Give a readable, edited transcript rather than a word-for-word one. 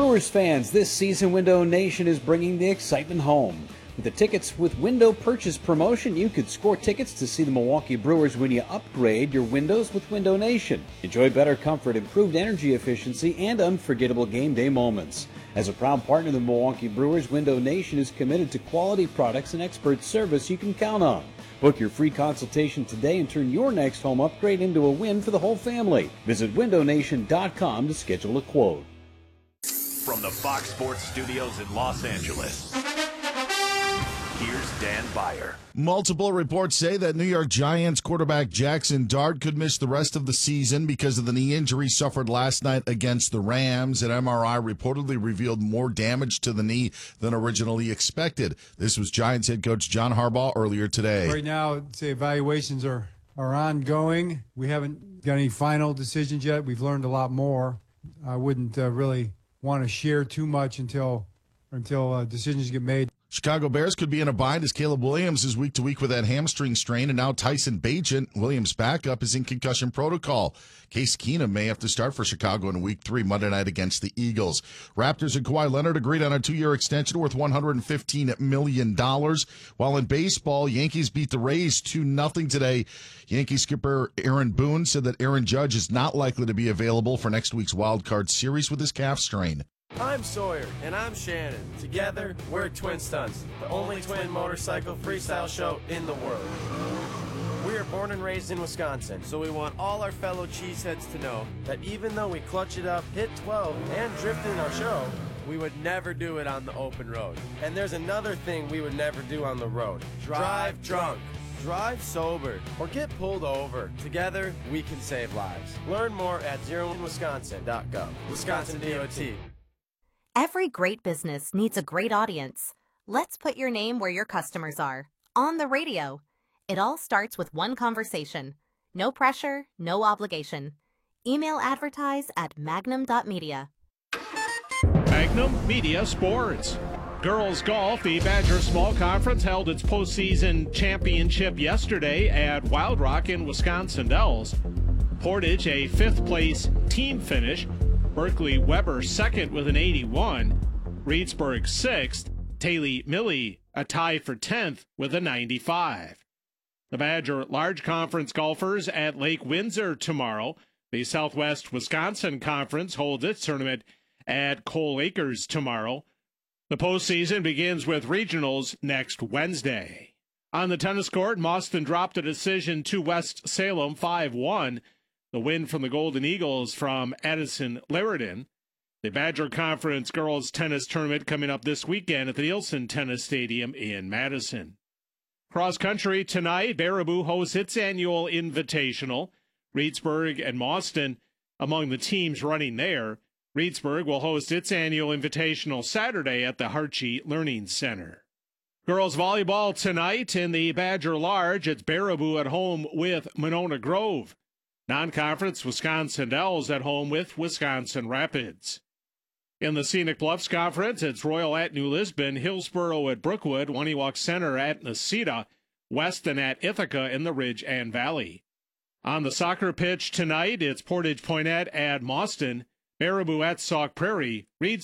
Brewers fans, this season Window Nation is bringing the excitement home. With the Tickets with Window purchase promotion, you could score tickets to see the Milwaukee Brewers when you upgrade your windows with Window Nation. Enjoy better comfort, improved energy efficiency, and unforgettable game day moments. As a proud partner of the Milwaukee Brewers, Window Nation is committed to quality products and expert service you can count on. Book your free consultation today and turn your next home upgrade into a win for the whole family. Visit windownation.com to schedule a quote. From the Fox Sports Studios in Los Angeles, here's Dan Beyer. Multiple reports say that New York Giants quarterback Jackson Dart could miss the rest of the season because of the knee injury suffered last night against the Rams. An MRI reportedly revealed more damage to the knee than originally expected. This was Giants head coach John Harbaugh earlier today. Right now, the evaluations are ongoing. We haven't got any final decisions yet. We've learned a lot more. I wouldn't really want to share too much until decisions get made. Chicago Bears could be in a bind as Caleb Williams is week to week with that hamstring strain, and now Tyson Bagent, Williams' backup, is in concussion protocol. Case Keenum may have to start for Chicago in Week 3 Monday night against the Eagles. Raptors and Kawhi Leonard agreed on a 2-year extension worth $115 million. While in baseball, Yankees beat the Rays 2-0 today. Yankee skipper Aaron Boone said that Aaron Judge is not likely to be available for next week's wild card series with his calf strain. I'm Sawyer, and I'm Shannon. Together, we're Twin Stunts, the only twin motorcycle freestyle show in the world. We are born and raised in Wisconsin, so we want all our fellow cheeseheads to know that even though we clutch it up, hit 12, and drift in our show, we would never do it on the open road. And there's another thing we would never do on the road. Drive drunk. Drive sober or get pulled over. Together, we can save lives. Learn more at zeroinwisconsin.gov. Wisconsin DOT. Every great business needs a great audience. Let's put your name where your customers are. On the radio. It all starts with one conversation. No pressure, no obligation. Email advertise at magnum.media. Magnum Media Sports. Girls Golf, the Badger Small Conference held its postseason championship yesterday at Wild Rock in Wisconsin Dells. Portage, a fifth-place team finish. Berkeley Weber second with an 81. Reedsburg sixth. Taylor Millie a tie for 10th with a 95. The Badger Large Conference golfers at Lake Windsor tomorrow. The Southwest Wisconsin Conference holds its tournament at Coal Acres tomorrow. The postseason begins with regionals next Wednesday. On the tennis court, Mauston dropped a decision to West Salem 5-1. The win from the Golden Eagles from Addison Laridan. The Badger Conference Girls Tennis Tournament coming up this weekend at the Nielsen Tennis Stadium in Madison. Cross country tonight, Baraboo hosts its annual Invitational. Reedsburg and Mauston among the teams running there. Reedsburg will host its annual Invitational Saturday at the Hartje Learning Center. Girls volleyball tonight in the Badger Large. It's Baraboo at home with Monona Grove. Non-conference, Wisconsin Dells at home with Wisconsin Rapids. In the Scenic Bluffs Conference, it's Royal at New Lisbon, Hillsboro at Brookwood, Waniwak Center at Necedah, Weston at Ithaca in the Ridge and Valley. On the soccer pitch tonight, it's Portage Poinnette at Mauston, Baraboo at Sauk Prairie, Reedsburg